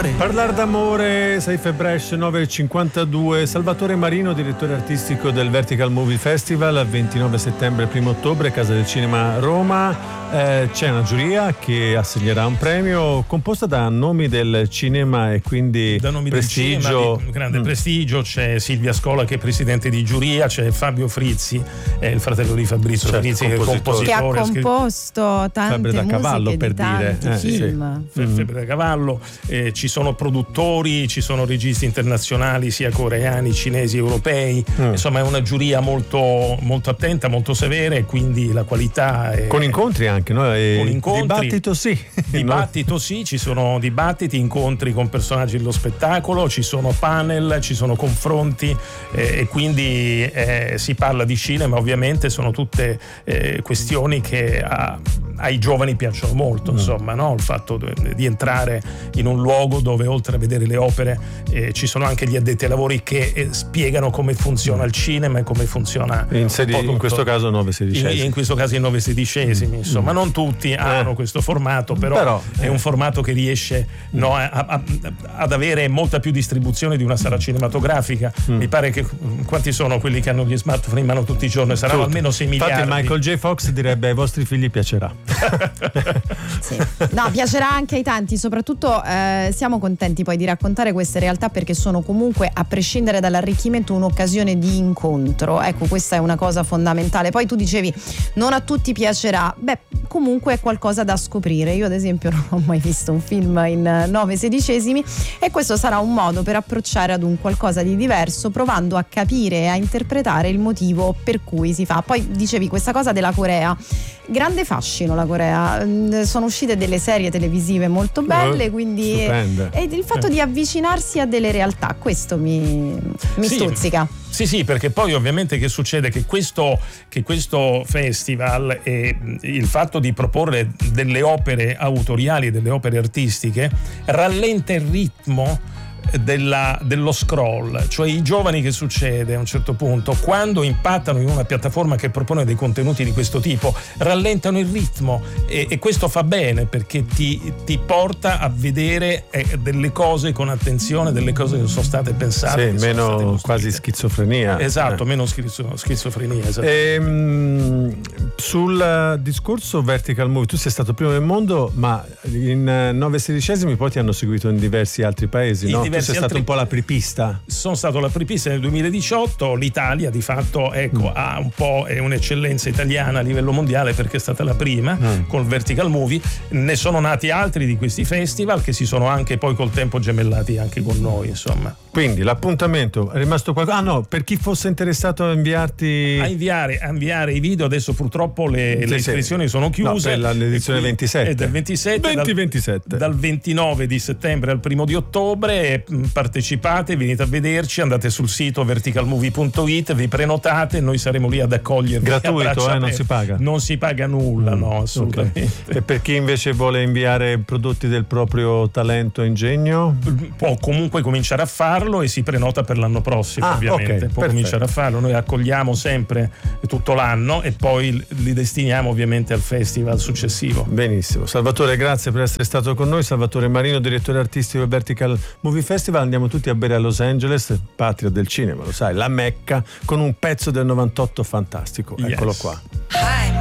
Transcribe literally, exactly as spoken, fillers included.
d'amore. Parlare d'amore, sei Febbraio nove e cinquantadue. Salvatore Marino, direttore artistico del Vertical Movie Festival, ventinove settembre e primo ottobre, Casa del Cinema Roma. Eh, c'è una giuria che assegnerà un premio composta da nomi del cinema e quindi da nomi prestigio. Del cinema, di grande mm. prestigio. C'è Silvia Scola che è presidente di giuria, c'è Fabio Frizzi, eh, il fratello di Fabrizio certo, Frizzi, che è compositore, che ha composto tante Febbre da musiche cavallo, di per dire tanti eh, film. Sì. Febbre da cavallo, eh, ci sono produttori, ci sono registi internazionali sia coreani, cinesi, europei. Mm. Insomma, è una giuria molto, molto attenta, molto severa, e quindi la qualità è... con incontri anche, no? E con incontri, dibattito sì dibattito sì, ci sono dibattiti, incontri con personaggi dello spettacolo, ci sono panel, ci sono confronti, eh, e quindi eh, si parla di cinema. Ovviamente sono tutte eh, questioni che a, ai giovani piacciono molto, mm. insomma, no? Il fatto di, di entrare in un luogo dove oltre a vedere le opere eh, ci sono anche gli addetti ai lavori che eh, spiegano come funziona il cinema e come funziona in, sedi, in questo caso nove sedicesimi in, in questo caso i nove sedicesimi, mm. insomma, mm. non tutti hanno eh. questo formato, però, però è eh. un formato che riesce mm. no, a, a, ad avere molta più distribuzione di una sala cinematografica. Mm. Mi pare che quanti sono quelli che hanno gli smartphone in mano tutti i giorni? Saranno tutti. Almeno sei miliardi. Infatti Michael J. Fox direbbe ai vostri figli piacerà. Sì. No, piacerà anche ai tanti, soprattutto eh, siamo contenti poi di raccontare queste realtà perché sono comunque, a prescindere dall'arricchimento, un'occasione di incontro. Ecco, questa è una cosa fondamentale. Poi tu dicevi non a tutti piacerà, beh, comunque è qualcosa da scoprire. Io ad esempio non ho mai visto un film in nove sedicesimi e questo sarà un modo per approcciare ad un qualcosa di diverso, provando a capire e a interpretare il motivo per cui si fa. Poi dicevi questa cosa della Corea, grande fascino la Corea, sono uscite delle serie televisive molto belle, quindi stupende. E il fatto eh. di avvicinarsi a delle realtà, questo mi, mi sì. stuzzica. Sì, sì, perché poi ovviamente che succede? Che questo, che questo festival e il fatto di proporre delle opere autoriali, delle opere artistiche, rallenta il ritmo Della, dello scroll, cioè i giovani, che succede a un certo punto quando impattano in una piattaforma che propone dei contenuti di questo tipo, rallentano il ritmo e, e questo fa bene perché ti, ti porta a vedere eh, delle cose con attenzione, delle cose che sono state pensate, sì, meno state quasi schizofrenia, esatto, eh. meno schizo, schizofrenia esatto. Ehm, sul discorso Vertical Movie, tu sei stato primo del mondo, ma in nove sedicesimi poi ti hanno seguito in diversi altri paesi, no? Tu sei stato altri... un po' l'apripista. Sono stato l'apripista nel duemiladiciotto. L'Italia di fatto ecco mm. ha un po' è un'eccellenza italiana a livello mondiale perché è stata la prima mm. col Vertical Movie. Ne sono nati altri di questi festival che si sono anche poi col tempo gemellati anche con noi, insomma. Quindi l'appuntamento è rimasto qualcosa. Ah no, per chi fosse interessato a inviarti a inviare, a inviare i video, adesso purtroppo le, sì, le iscrizioni sì. sono chiuse. No, per l'edizione ventisette. È del ventisette, venti dal, ventisette. Dal ventinove di settembre al primo di ottobre. Partecipate, venite a vederci, andate sul sito vertical movie punto it, vi prenotate, noi saremo lì ad accogliervi. Gratuito, eh, non si paga? Non si paga nulla, mm. no, assolutamente. Okay. E per chi invece vuole inviare prodotti del proprio talento e ingegno? Può comunque cominciare a farlo e si prenota per l'anno prossimo, ah, ovviamente. Okay, può perfetto. cominciare a farlo, noi accogliamo sempre tutto l'anno e poi li destiniamo ovviamente al festival successivo. Benissimo, Salvatore, grazie per essere stato con noi. Salvatore Marino, direttore artistico del Vertical Movie Festival. Andiamo tutti a bere a Los Angeles, patria del cinema, lo sai, la Mecca, con un pezzo del novantotto fantastico. Eccolo yes. qua. Hi.